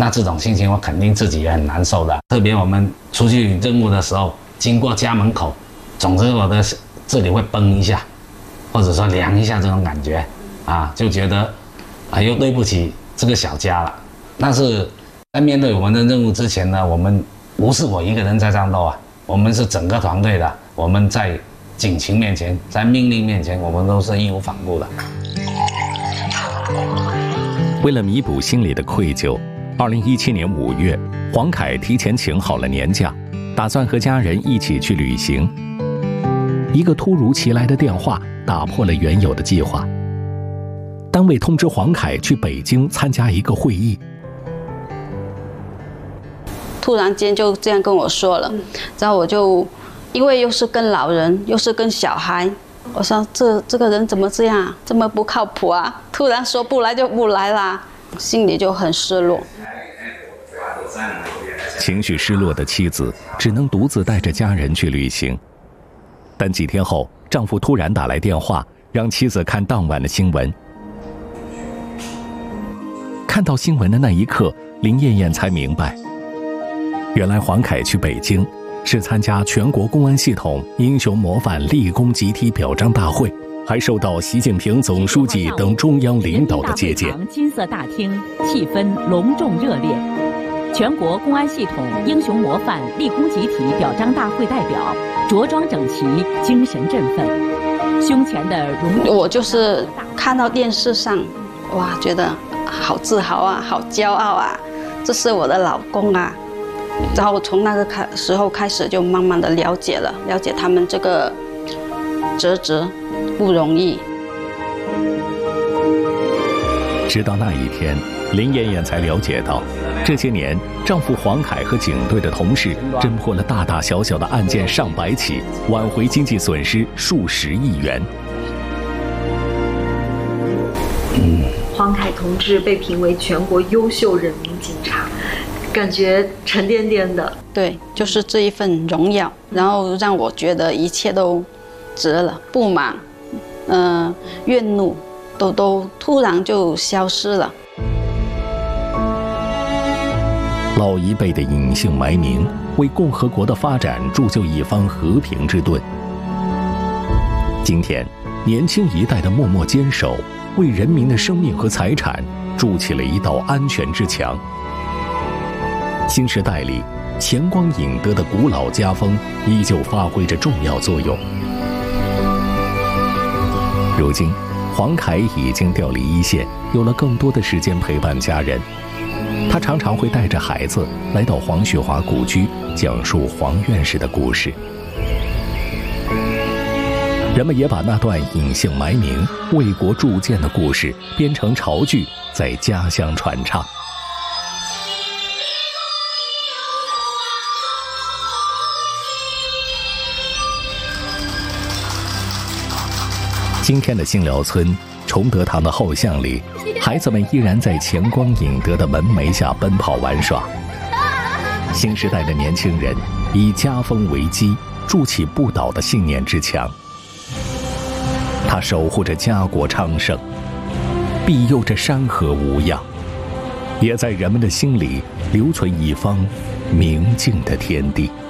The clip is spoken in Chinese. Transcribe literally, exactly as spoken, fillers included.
那这种心情我肯定自己也很难受的。特别我们出去任务的时候，经过家门口，总之我的这里会崩一下，或者说凉一下这种感觉啊，就觉得啊又对不起这个小家了。但是在面对我们的任务之前呢，我们不是我一个人在战斗啊，我们是整个团队的，我们在警情面前，在命令面前，我们都是义无反顾的。 为了弥补心里的愧疚，二零一七年五月，黄凯提前请好了年假，打算和家人一起去旅行。一个突如其来的电话打破了原有的计划。单位通知黄凯去北京参加一个会议， 突然间就这样跟我说了，然后我就因为又是跟老人，又是跟小孩，我说这这个人怎么这样，这么不靠谱啊！突然说不来就不来啦，心里就很失落。 情绪失落的妻子只能独自带着家人去旅行。但几天后，丈夫突然打来电话，让妻子看当晚的新闻。看到新闻的那一刻，林艳艳才明白，原来黄凯去北京是参加全国公安系统英雄模范立功集体表彰大会，还受到习近平总书记等中央领导的接见。 金色大厅气氛隆重热烈，全国公安系统英雄模范立功集体表彰大会代表着装整齐，精神振奋，胸前的荣誉。 我就是看到电视上，哇，觉得好自豪啊，好骄傲啊，这是我的老公啊。然后从那个开时候开始，就慢慢的了解了，了解他们这个职责不容易。 直到那一天，林艳艳才了解到，这些年丈夫黄凯和警队的同事侦破了大大小小的案件上百起，挽回经济损失数十亿元。 嗯，黄凯同志被评为全国优秀人民警察，感觉沉甸甸的。 对，就是这一份荣耀，然后让我觉得一切都值了，不满，嗯、呃，怨怒都都突然就消失了。 老一辈的隐姓埋名，为共和国的发展铸就一方和平之盾。今天，年轻一代的默默坚守，为人民的生命和财产筑起了一道安全之墙。新时代里，钱光尹德的古老家风依旧发挥着重要作用。如今，黄凯已经调离一线，有了更多的时间陪伴家人。他常常会带着孩子来到黄旭华故居，讲述黄院士的故事。人们也把那段隐姓埋名、为国铸剑的故事编成潮剧，在家乡传唱。今天的新寮村崇德堂的后巷里，孩子们依然在钱光尹德的门楣下奔跑玩耍。新时代的年轻人以家风为基，筑起不倒的信念之墙。他守护着家国昌盛，庇佑着山河无恙，也在人们的心里留存一方明净的天地。